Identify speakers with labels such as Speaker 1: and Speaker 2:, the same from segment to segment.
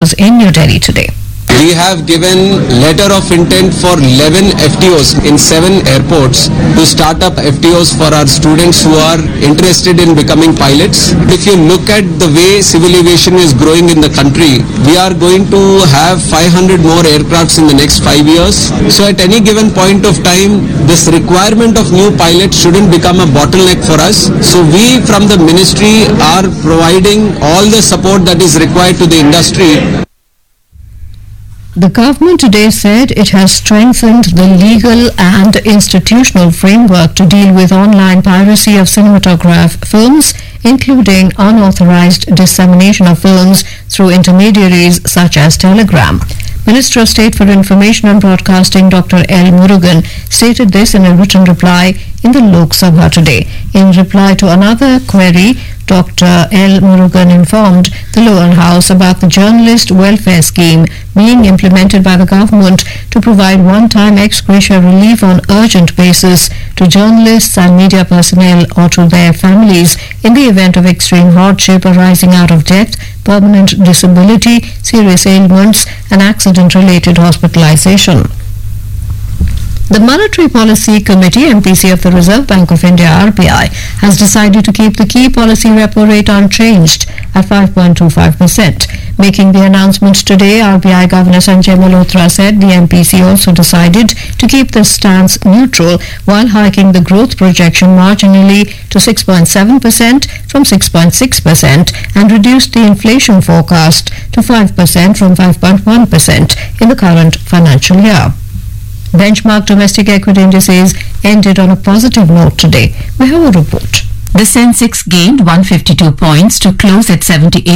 Speaker 1: officials in New Delhi today.
Speaker 2: We have given letter of intent for 11 FTOs in 7 airports to start up FTOs for our students who are interested in becoming pilots. If you look at the way civil aviation is growing in the country, we are going to have 500 more aircrafts in the next 5 years. So at any given point of time, this requirement of new pilots shouldn't become a bottleneck for us. So we from the ministry are providing all the support that is required to the industry.
Speaker 1: The government today said it has strengthened the legal and institutional framework to deal with online piracy of cinematograph films, including unauthorized dissemination of films through intermediaries such as Telegram. Minister of State for Information and Broadcasting Dr. L. Murugan stated this in a written reply in the Lok Sabha today. In reply to another query, Dr. L. Murugan informed the lower house about the journalist welfare scheme being implemented by the government to provide one-time ex gratia relief on urgent basis to journalists and media personnel or to their families in the event of extreme hardship arising out of death, permanent disability, serious ailments and accident-related hospitalization. The Monetary Policy Committee, MPC of the Reserve Bank of India, RBI, has decided to keep the key policy repo rate unchanged at 5.25%. Making the announcement today, RBI Governor Sanjay Malhotra said the MPC also decided to keep the stance neutral while hiking the growth projection marginally to 6.7% from 6.6% and reduced the inflation forecast to 5% from 5.1% in the current financial year. Benchmark domestic equity indices ended on a positive note today. We have a report.
Speaker 3: The Sensex gained 152 points to close at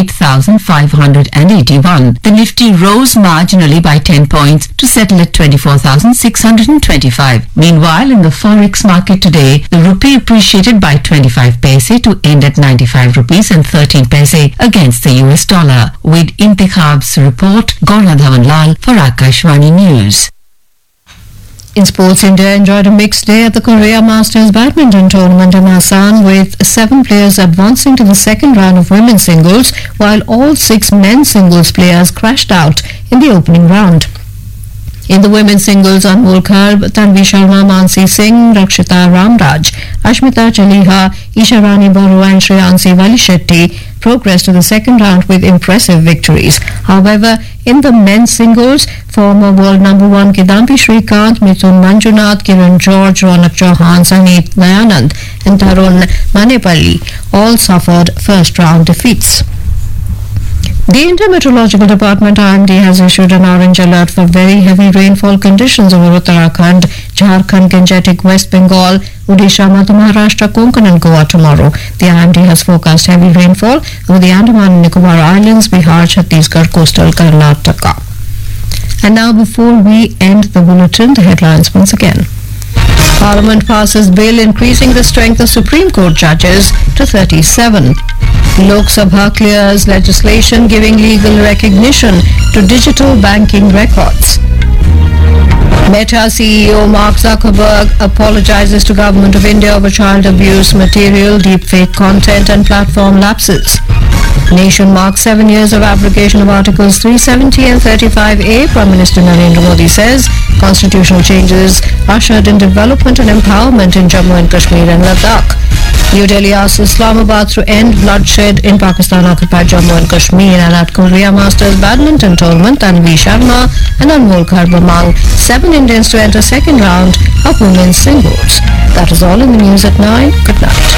Speaker 3: 78,581. The Nifty rose marginally by 10 points to settle at 24,625. Meanwhile, in the forex market today, the rupee appreciated by 25 paise to end at 95 rupees and 13 paise against the US dollar. With Intikhab's report, Gaura Dhawanlal for Akashvani News.
Speaker 1: In sports, India enjoyed a mixed day at the Korea Masters Badminton Tournament in Asan, with 7 players advancing to the second round of women's singles, while all 6 men's singles players crashed out in the opening round. In the women's singles, Anmol Kharb, Tanvi Sharma, Mansi Singh, Rakshita Ramraj, Ashmita Chaliha, Isharani Baru and Shreyansi Valishetty progressed to the second round with impressive victories. However, in the men's singles, former world number 1 Kidambi Shrikant, Mithun Manjunath, Kiran George, Ronak Chauhan, Sangeet Dayanand and Tarun Manepalli all suffered first round defeats. The India Meteorological Department (IMD) has issued an orange alert for very heavy rainfall conditions over Uttarakhand, Jharkhand, Gangetic, West Bengal, Odisha, Madhya Maharashtra, Konkan and Goa tomorrow. The IMD has forecast heavy rainfall over the Andaman and Nicobar Islands, Bihar, Chhattisgarh, coastal Karnataka. And now, before we end the bulletin, the headlines once again. Parliament passes bill increasing the strength of Supreme Court judges to 37. Lok Sabha clears legislation giving legal recognition to digital banking records. Meta CEO Mark Zuckerberg apologizes to Government of India over child abuse material, deepfake content and platform lapses. Nation marks 7 years of abrogation of Articles 370 and 35A. Prime Minister Narendra Modi says constitutional changes ushered in development and empowerment in Jammu and Kashmir and Ladakh. New Delhi asks Islamabad to end bloodshed in Pakistan-occupied Jammu and Kashmir. And at Korea Masters Badminton Tournament, Tanvi Sharma and Anmol Kharb among 7 Indians to enter second round of women's singles. That is all in the news at 9. Good night.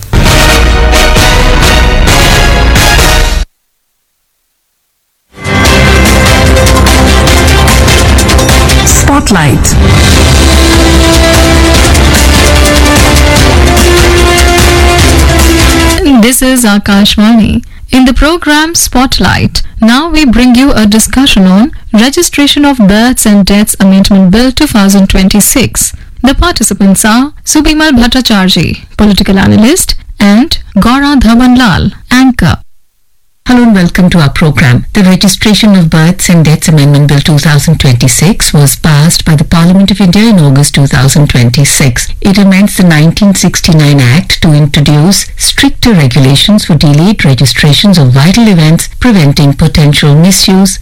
Speaker 4: Spotlight. This is Akashvani. In the program Spotlight, now we bring you a discussion on Registration of Births and Deaths Amendment Bill 2026. The participants are Subimal Bhattacharjee, political analyst, and Gaura Dhawanlal, anchor.
Speaker 3: Hello and welcome to our program. The Registration of Births and Deaths Amendment Bill 2026 was passed by the Parliament of India in August 2026. It amends the 1969 Act to introduce stricter regulations for delayed registrations of vital events, preventing potential misuse,